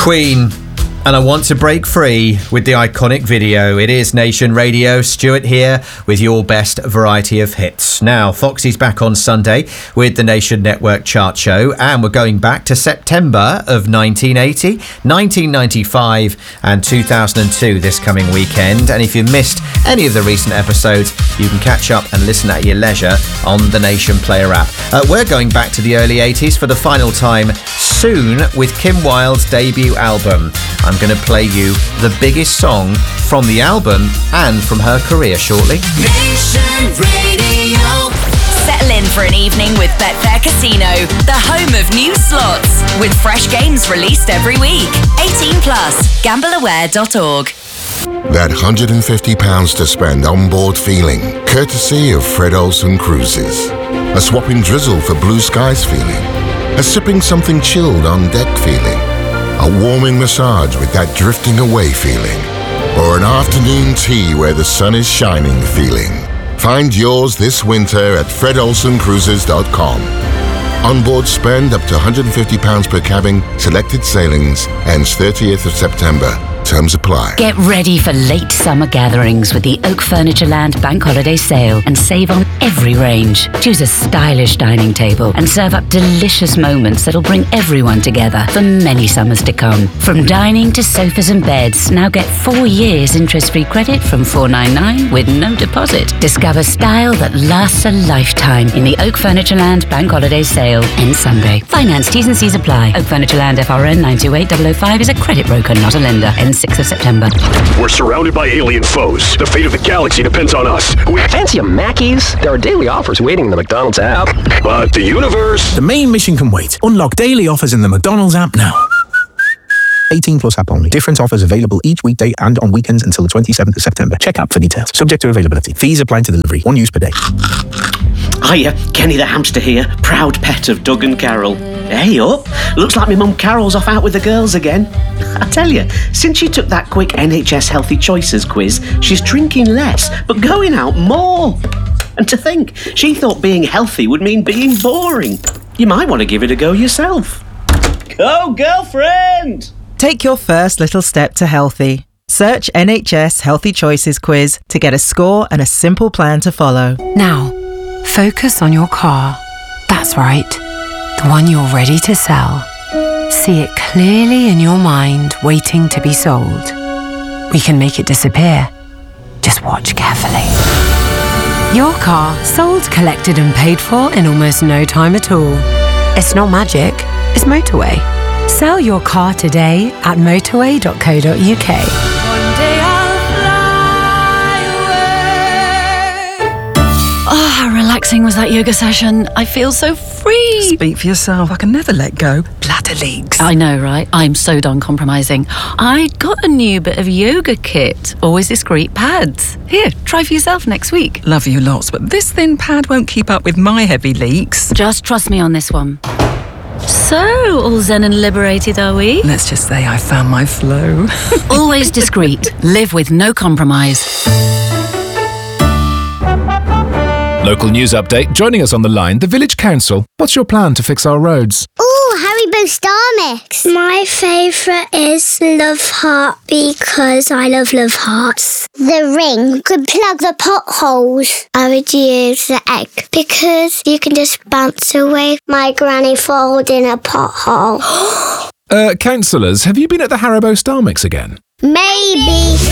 Queen. And I want to break free with the iconic video. It is Nation Radio. Stuart here with your best variety of hits. Now, Foxy's back on Sunday with the Nation Network chart show, and we're going back to September of 1980, 1995 and 2002 this coming weekend. And if you missed any of the recent episodes, you can catch up and listen at your leisure on the Nation Player app. We're going back to the early 80s for the final time soon with Kim Wilde's debut album. I'm going to play you the biggest song from the album and from her career shortly. Nation Radio. Settle in for an evening with Betfair Casino, the home of new slots, with fresh games released every week. 18 plus. Gambleaware.org. That £150 to spend on board feeling, courtesy of Fred Olsen Cruises. A swapping drizzle for blue skies feeling. A sipping something chilled on deck feeling. A warming massage with that drifting away feeling. Or an afternoon tea where the sun is shining feeling. Find yours this winter at fredolsencruises.com. Onboard spend up to £150 per cabin, selected sailings, ends 30th of September. Terms apply. Get ready for late summer gatherings with the Oak Furnitureland Bank Holiday Sale and save on every range. Choose a stylish dining table and serve up delicious moments that'll bring everyone together for many summers to come. From dining to sofas and beds, now get 4 years interest-free credit from $4.99 with no deposit. Discover style that lasts a lifetime in the Oak Furnitureland Bank Holiday Sale. Ends Sunday. Finance T's and C's apply. Oak Furnitureland FRN 928005 is a credit broker, not a lender. 6th of September. We're surrounded by alien foes. The fate of the galaxy depends on us. Fancy a Mackey's? There are daily offers waiting in the McDonald's app. But the universe... The main mission can wait. Unlock daily offers in the McDonald's app now. 18 plus app only. Different offers available each weekday and on weekends until the 27th of September. Check app for details. Subject to availability. Fees apply to delivery. 1 use per day. Hiya, Kenny the hamster here, proud pet of Doug and Carol. Hey up, looks like my mum Carol's off out with the girls again. I tell you, since she took that quick NHS Healthy Choices quiz, she's drinking less, but going out more. And to think, she thought being healthy would mean being boring. You might want to give it a go yourself. Go, girlfriend! Take your first little step to healthy. Search NHS Healthy Choices quiz to get a score and a simple plan to follow. Now, focus on your car. That's right, the one you're ready to sell. See it clearly in your mind, waiting to be sold. We can make it disappear. Just watch carefully. Your car sold, collected and paid for in almost no time at all. It's not magic, it's motorway. Sell your car today at motorway.co.uk. Oh, how relaxing was that yoga session? I feel so free. Speak for yourself. I can never let go. Bladder leaks. I know, right? I'm so done compromising. I got a new bit of yoga kit. Always discreet pads. Here, try for yourself next week. Love you lots, but this thin pad won't keep up with my heavy leaks. Just trust me on this one. So, all zen and liberated, are we? Let's just say I found my flow. Always discreet. Live with no compromise. Local news update. Joining us on the line, the Village Council. What's your plan to fix our roads? Ooh, Haribo Star Mix. My favourite is Love Heart because I love Hearts. The ring could plug the potholes. I would use the egg because you can just bounce away my granny falling in a pothole. Councillors, have you been at the Haribo Star Mix again? Maybe.